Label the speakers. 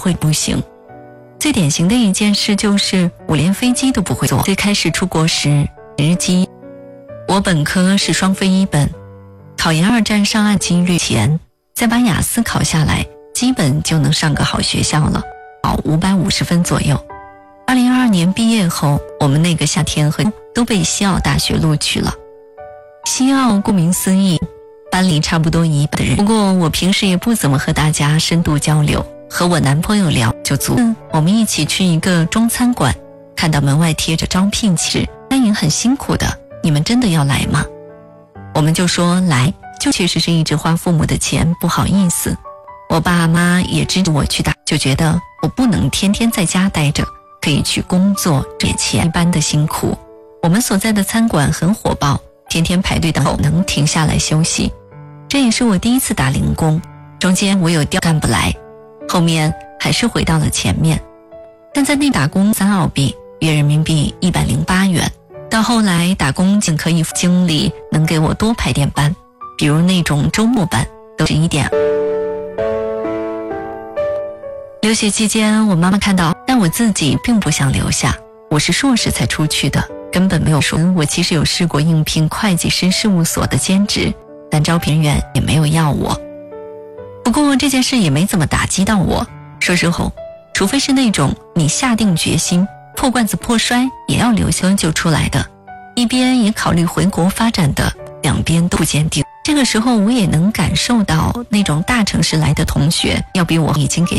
Speaker 1: 会不行。最典型的一件事就是我连飞机都不会坐。最开始出国时，日机，我本科是双非一本，考研2站上岸几率前，再把雅思考下来，基本就能上个好学校了，考550分左右。2022年毕业后，我们那个夏天都被西澳大学录取了。西澳顾名思义，班里差不多100的人，不过我平时也不怎么和大家深度交流，和我男朋友聊就足。我们一起去一个中餐馆，看到门外贴着招聘启事，欢迎很辛苦的，你们真的要来吗？我们就说来，就确实是一直花父母的钱，不好意思。我爸妈也支持我去打，就觉得我不能天天在家待着，可以去工作，赚钱一般的辛苦。我们所在的餐馆很火爆，天天排队等候能停下来休息。这也是我第一次打零工，中间我有调干不来，后面还是回到了前面。但在那打工3澳币，约人民币108元。到后来打工仅可以经理能给我多排点班，比如那种周末班都是1点。留学期间我妈妈看到，但我自己并不想留下，我是硕士才出去的，根本没有说。我其实有试过应聘会计师事务所的兼职，但招聘人员也没有要我。不过这件事也没怎么打击到我，说实话，除非是那种你下定决心破罐子破摔也要留下就出来的，一边也考虑回国发展的，两边都不坚定。这个时候我也能感受到那种大城市来的同学要比我已经给